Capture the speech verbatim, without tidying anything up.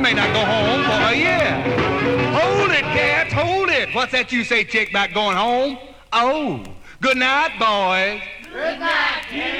may not go home for a year. Hold it, cats, hold it. What's that you say, chick, about going home? Oh, good night, boys. Good night,